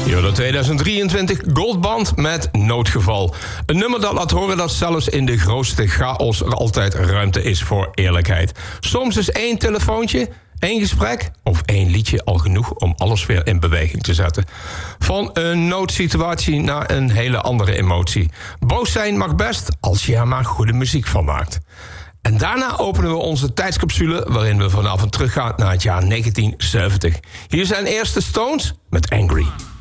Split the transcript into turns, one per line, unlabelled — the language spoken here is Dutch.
Euro 2023 Goldband met Noodgeval. Een nummer dat laat horen dat zelfs in de grootste chaos er altijd ruimte is voor eerlijkheid. Soms is 1 telefoontje, 1 gesprek of 1 liedje al genoeg om alles weer in beweging te zetten. Van een noodsituatie naar een hele andere emotie. Boos zijn mag best als je er maar goede muziek van maakt. En daarna openen we onze tijdscapsule waarin we vanavond teruggaan naar het jaar 1970. Hier zijn eerst de Stones met Angry.